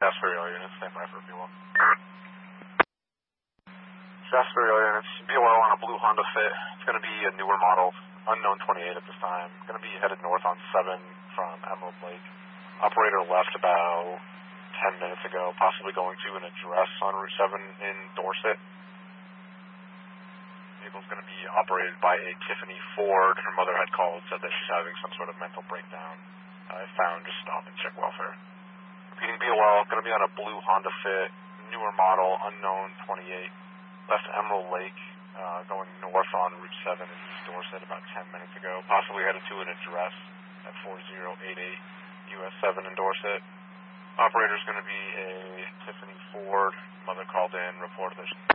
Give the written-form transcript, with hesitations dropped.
Jasper Rail Units, stand by for B1. Jasper Rail Units, BOL on a blue Honda Fit. It's going to be a newer model, unknown 28 at this time. Going to be headed north on 7 from Emerald Lake. Operator left about 10 minutes ago, possibly going to an address on Route 7 in Dorset. Vehicle's going to be operated by a Tiffany Ford. Her mother had called, said that she's having some sort of mental breakdown. I found, just stop and check welfare. Repeating BOL, going to be on a blue Honda Fit, newer model, unknown 28. Left Emerald Lake, going north on Route 7 in East Dorset about 10 minutes ago. Possibly headed to an address at 4088 US 7 in Dorset. Operator's going to be a Tiffany Ford. Mother called in, reported that